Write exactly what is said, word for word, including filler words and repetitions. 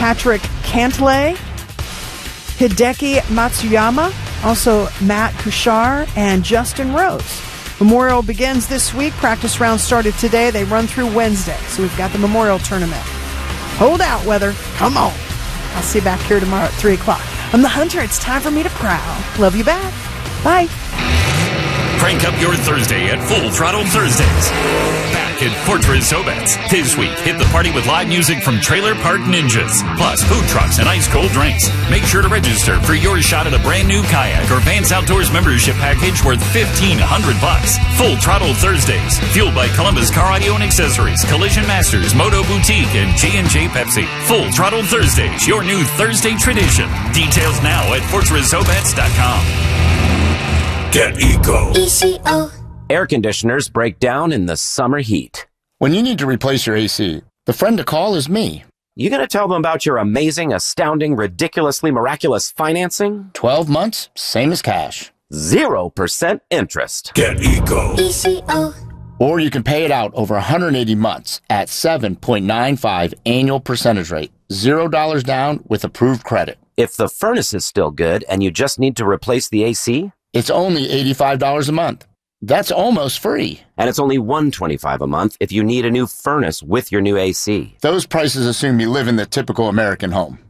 Patrick Cantlay, Hideki Matsuyama, also Matt Kuchar, and Justin Rose. Memorial begins this week. Practice rounds started today. They run through Wednesday. So we've got the Memorial Tournament. Hold out, weather. Come on. I'll see you back here tomorrow at three o'clock. I'm the Hunter. It's time for me to prowl. Love you back. Bye. Crank up your Thursday at Full Throttle Thursdays. Back at Fortress Obets. This week, hit the party with live music from Trailer Park Ninjas, plus food trucks and ice-cold drinks. Make sure to register for your shot at a brand new kayak or Vance Outdoors membership package worth fifteen hundred bucks. Full Throttle Thursdays, fueled by Columbus Car Audio and Accessories, Collision Masters, Moto Boutique, and J and J Pepsi. Full Throttle Thursdays, your new Thursday tradition. Details now at fortress obets dot com. Get Eco. E C O. Air conditioners break down in the summer heat. When you need to replace your A C, the friend to call is me. You gonna tell them about your amazing, astounding, ridiculously miraculous financing? twelve months, same as cash. Zero percent interest. Get Eco. E C O. Or you can pay it out over one hundred eighty months at seven point nine five annual percentage rate. Zero dollars down with approved credit. If the furnace is still good and you just need to replace the A C? It's only eighty-five dollars a month. That's almost free. And it's only one hundred twenty-five dollars a month if you need a new furnace with your new A C. Those prices assume you live in the typical American home.